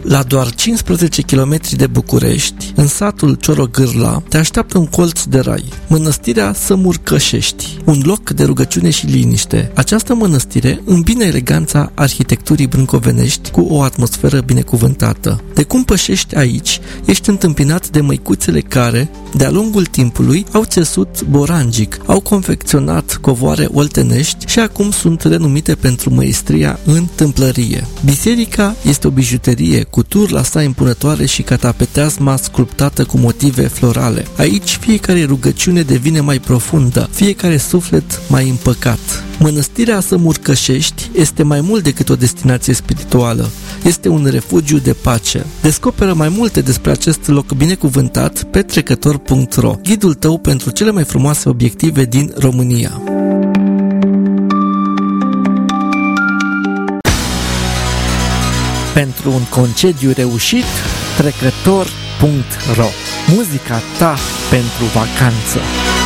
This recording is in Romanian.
La doar 15 km de București, în satul Ciorogârla, te așteaptă un colț de rai, Mănăstirea Sămurcășești, un loc de rugăciune și liniște. Această mănăstire îmbină eleganța arhitecturii brâncovenești cu o atmosferă binecuvântată. De cum pășești aici, ești întâmpinat de măicuțele care, de-a lungul timpului, au țesut borangic, au confecționat covoare oltenești și acum sunt renumite pentru măestria în tâmplărie. Biserica este o bijuterie cu turla sa impunătoare și catapeteazma sculptată cu motive florale. Aici fiecare rugăciune devine mai profundă, fiecare suflet mai împăcat. Mănăstirea Sămurcășești este mai mult decât o destinație spirituală. Este un refugiu de pace. Descoperă mai multe despre acest loc binecuvântat pe trecător.ro, ghidul tău pentru cele mai frumoase obiective din România. Pentru un concediu reușit, trecător.ro, muzica ta pentru vacanță.